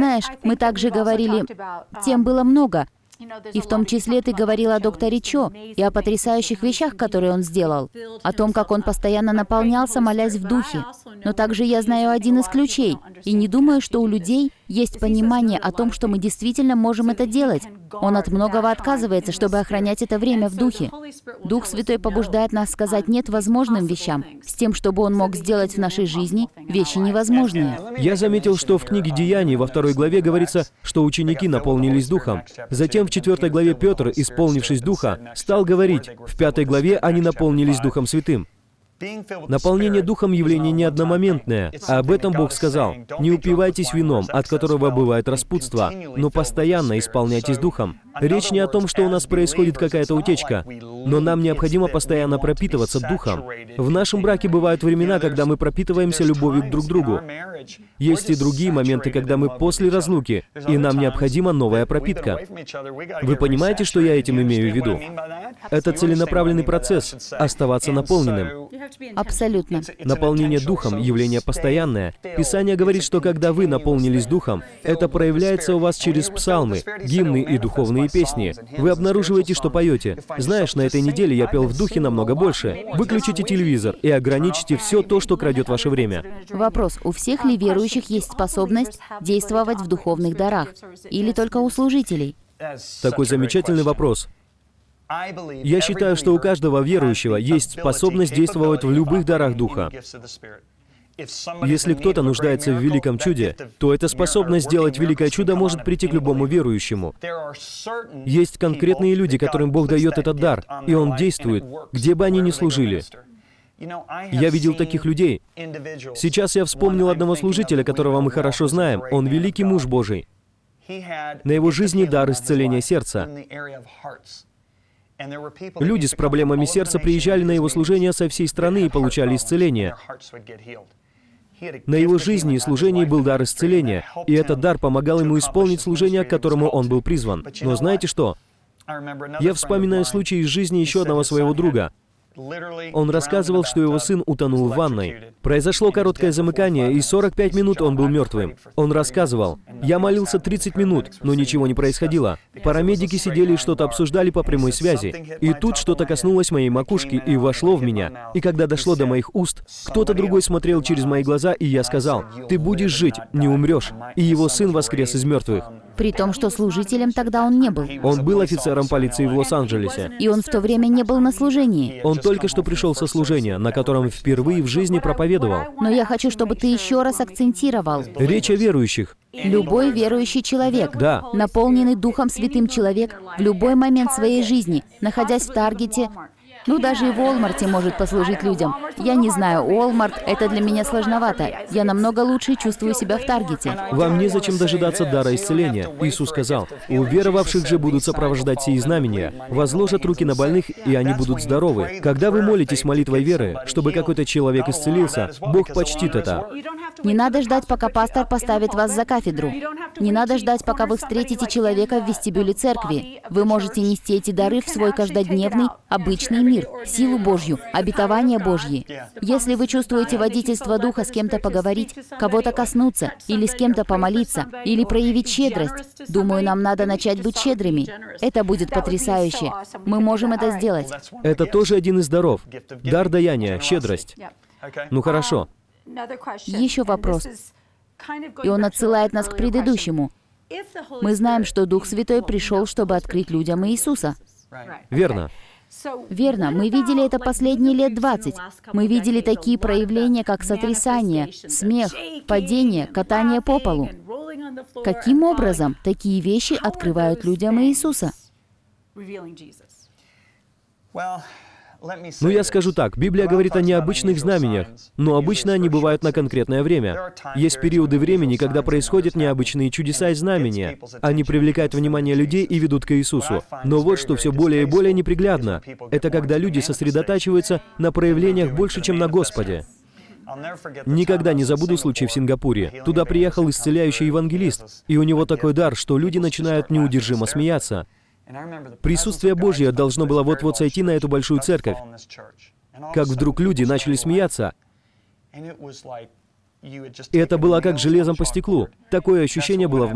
Знаешь, мы также говорили, тем было много. И в том числе ты говорил о докторе Чо и о потрясающих вещах, которые он сделал, о том, как он постоянно наполнялся, молясь в духе. Но также я знаю один из ключей, и не думаю, что у людей есть понимание о том, что мы действительно можем это делать. Он от многого отказывается, чтобы охранять это время в духе. Дух Святой побуждает нас сказать «нет» возможным вещам, с тем, чтобы Он мог сделать в нашей жизни вещи невозможные. Я заметил, что в книге «Деяний» во 2 главе говорится, что ученики наполнились Духом. Затем в 4 главе Петр, исполнившись Духа, стал говорить. В 5 главе они наполнились Духом Святым. Наполнение Духом — явление не одномоментное, а об этом Бог сказал. «Не упивайтесь вином, от которого бывает распутство, но постоянно исполняйтесь Духом». Речь не о том, что у нас происходит какая-то утечка, но нам необходимо постоянно пропитываться Духом. В нашем браке бывают времена, когда мы пропитываемся любовью к друг другу. Есть и другие моменты, когда мы после разлуки, и нам необходима новая пропитка. Вы понимаете, что я этим имею в виду? Это целенаправленный процесс — оставаться наполненным. Абсолютно. Наполнение Духом — явление постоянное. Писание говорит, что когда вы наполнились Духом, это проявляется у вас через псалмы, гимны и духовные песни. Вы обнаруживаете, что поете. Знаешь, на этой неделе я пел в Духе намного больше. Выключите телевизор и ограничьте все то, что крадет ваше время. Вопрос, у всех ли верующих есть способность действовать в духовных дарах? Или только у служителей? Такой замечательный вопрос. Я считаю, что у каждого верующего есть способность действовать в любых дарах Духа. Если кто-то нуждается в великом чуде, то эта способность сделать великое чудо может прийти к любому верующему. Есть конкретные люди, которым Бог дает этот дар, и Он действует, где бы они ни служили. Я видел таких людей. Сейчас я вспомнил одного служителя, которого мы хорошо знаем. Он великий муж Божий. На его жизни дар исцеления сердца. Люди с проблемами сердца приезжали на его служение со всей страны и получали исцеление. На его жизни и служении был дар исцеления, и этот дар помогал ему исполнить служение, к которому он был призван. Но знаете что? Я вспоминаю случай из жизни еще одного своего друга. Он рассказывал, что его сын утонул в ванной. Произошло короткое замыкание, и 45 минут он был мертвым. Он рассказывал: «Я молился 30 минут, но ничего не происходило. Парамедики сидели и что-то обсуждали по прямой связи. И тут что-то коснулось моей макушки и вошло в меня. И когда дошло до моих уст, кто-то другой смотрел через мои глаза, и я сказал: «Ты будешь жить, не умрешь». И его сын воскрес из мертвых. При том, что служителем тогда он не был. Он был офицером полиции в Лос-Анджелесе. И он в то время не был на служении. Он только что пришел со служения, на котором впервые в жизни проповедовал. Но я хочу, чтобы ты еще раз акцентировал. Речь о верующих. Любой верующий человек, Да. наполненный Духом Святым человек, в любой момент своей жизни, находясь в Таргете, ну, даже и в Уолмарте может послужить людям. Я не знаю, Уолмарт — это для меня сложновато. Я намного лучше чувствую себя в Таргете. Вам незачем дожидаться дара исцеления. Иисус сказал: «У веровавших же будут сопровождать сии знамения. Возложат руки на больных, и они будут здоровы». Когда вы молитесь молитвой веры, чтобы какой-то человек исцелился, Бог почтит это. Не надо ждать, пока пастор поставит вас за кафедру. Не надо ждать, пока вы встретите человека в вестибюле церкви. Вы можете нести эти дары в свой каждодневный, обычный мир, силу Божью, обетования Божьи. Если вы чувствуете водительство Духа с кем-то поговорить, кого-то коснуться, или с кем-то помолиться, или проявить щедрость, думаю, нам надо начать быть щедрыми. Это будет потрясающе. Мы можем это сделать. Это тоже один из даров. Дар даяния, щедрость. Ну хорошо. Еще вопрос. И он отсылает нас к предыдущему. Мы знаем, что Дух Святой пришел, чтобы открыть людям Иисуса. Верно. Верно, мы видели это последние лет 20. Мы видели такие проявления, как сотрясание, смех, падение, катание по полу. Каким образом такие вещи открывают людям Иисуса? Ну, я скажу так, Библия говорит о необычных знамениях, но обычно они бывают на конкретное время. Есть периоды времени, когда происходят необычные чудеса и знамения. Они привлекают внимание людей и ведут к Иисусу. Но вот что все более и более неприглядно. Это когда люди сосредотачиваются на проявлениях больше, чем на Господе. Никогда не забуду случай в Сингапуре. Туда приехал исцеляющий евангелист, и у него такой дар, что люди начинают неудержимо смеяться. Присутствие Божье должно было вот-вот сойти на эту большую церковь. Как вдруг люди начали смеяться, и это было как железом по стеклу. Такое ощущение было в